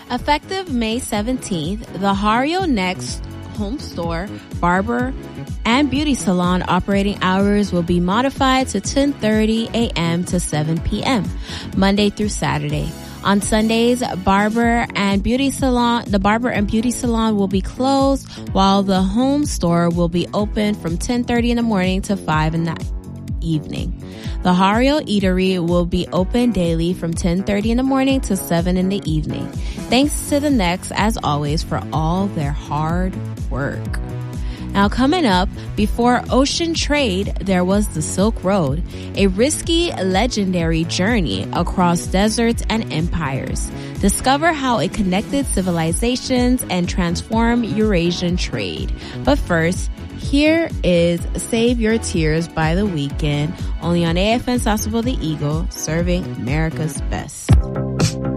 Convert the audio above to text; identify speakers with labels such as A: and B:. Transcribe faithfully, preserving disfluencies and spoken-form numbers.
A: Effective May seventeenth, the Hario Next home store, barber, and beauty salon operating hours will be modified to ten thirty a.m. to seven p.m. Monday through Saturday. On Sundays, barber and beauty salon, the barber and beauty salon will be closed, while the home store will be open from ten thirty in the morning to five in the evening. The Hario Eatery will be open daily from ten thirty in the morning to seven in the evening. Thanks to the Next, as always, for all their hard work. Now coming up, before ocean trade, there was the Silk Road, a risky, legendary journey across deserts and empires. Discover how it connected civilizations and transformed Eurasian trade. But first, here is Save Your Tears by The Weeknd, only on A F N Sasebo the Eagle, serving America's best.